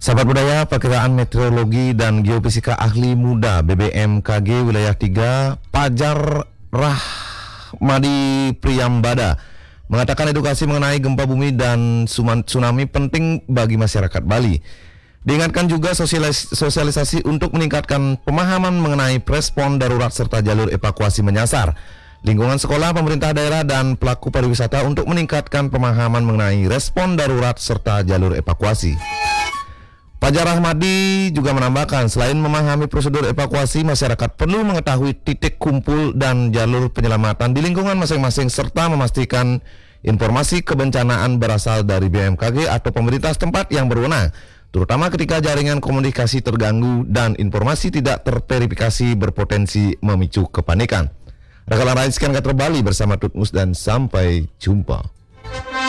Sahabat budaya, Perkiraan Meteorologi dan Geofisika Ahli Muda BBMKG Wilayah 3 Pajar Rahmadi Priyambada mengatakan edukasi mengenai gempa bumi dan tsunami penting bagi masyarakat Bali. Diingatkan juga sosialisasi untuk meningkatkan pemahaman mengenai respon darurat serta jalur evakuasi menyasar lingkungan sekolah, pemerintah daerah, dan pelaku pariwisata untuk meningkatkan pemahaman mengenai respon darurat serta jalur evakuasi. Pajar Rahmadi juga menambahkan, selain memahami prosedur evakuasi, masyarakat perlu mengetahui titik kumpul dan jalur penyelamatan di lingkungan masing-masing serta memastikan informasi kebencanaan berasal dari BMKG atau pemerintah setempat yang berwenang, terutama ketika jaringan komunikasi terganggu dan informasi tidak terverifikasi berpotensi memicu kepanikan. Rekaman lain sekian kata Bali bersama Tutmus dan sampai jumpa.